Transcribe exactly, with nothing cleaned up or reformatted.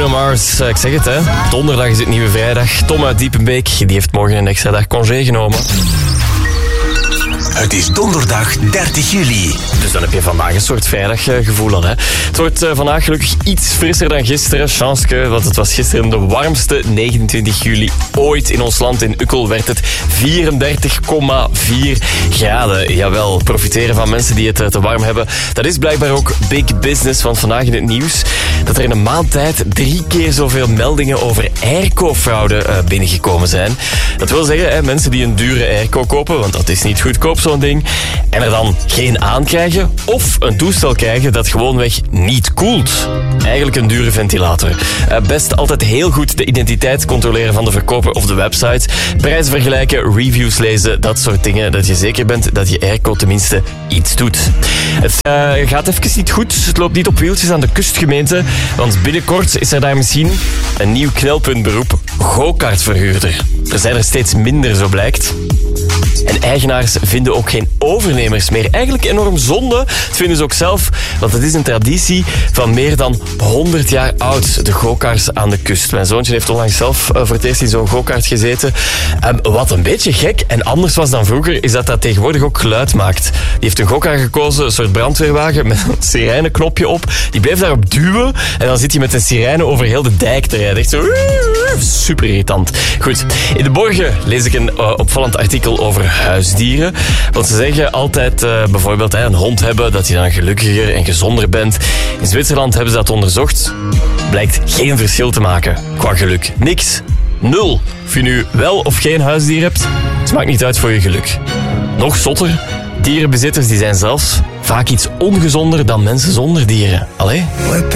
Bruno Mars, ik zeg het hè. Donderdag is het nieuwe vrijdag. Tom uit Diepenbeek, die heeft morgen een extra dag congé genomen. Het is donderdag dertig juli. Dus dan heb je vandaag een soort vrijdaggevoel al. Hè? Het wordt uh, vandaag gelukkig iets frisser dan gisteren. Chanske, want het was gisteren de warmste negenentwintig juli ooit in ons land. In Ukkel werd het vierendertig komma vier graden. Jawel, profiteren van mensen die het uh, te warm hebben. Dat is blijkbaar ook big business, want vandaag in het nieuws dat er in een maand tijd drie keer zoveel meldingen over airco-fraude uh, binnengekomen zijn. Dat wil zeggen, hè, mensen die een dure airco kopen, want dat is niet goedkoop zo'n ding, en er dan geen aankrijgen of een toestel krijgen dat gewoonweg niet koelt. Eigenlijk een dure ventilator. Uh, best altijd heel goed de identiteit controleren van de verkoper of de website. Prijzen vergelijken, reviews lezen, dat soort dingen. Dat je zeker bent dat je airco tenminste iets doet. Het uh, gaat even niet goed. Het loopt niet op wieltjes aan de kustgemeente. Want binnenkort is er daar misschien een nieuw knelpuntberoep. Go-kartverhuurder. Er zijn er steeds minder, zo blijkt. En eigenaars vinden ook geen overnemers meer. Eigenlijk enorm zonde. Dat vinden ze ook zelf. Want het is een traditie van meer dan honderd jaar oud. De go-karts aan de kust. Mijn zoontje heeft onlangs zelf voor het eerst in zo'n go-kart gezeten. Um, wat een beetje gek en anders was dan vroeger, is dat dat tegenwoordig ook geluid maakt. Die heeft een go-kart gekozen, een soort brandweerwagen met een sireneknopje op. Die bleef daarop duwen en dan zit hij met een sirene over heel de dijk te rijden. Echt zo... Super irritant. Goed, in de Borgen lees ik een uh, opvallend artikel over huisdieren. Want ze zeggen altijd uh, bijvoorbeeld uh, een hond hebben, dat je dan gelukkiger en gezonder bent. In Zwitserland hebben ze dat onderzocht. Blijkt geen verschil te maken qua geluk. Niks. Nul. Of je nu wel of geen huisdier hebt, het maakt niet uit voor je geluk. Nog zotter, dierenbezitters die zijn zelfs vaak iets ongezonder dan mensen zonder dieren. Allee?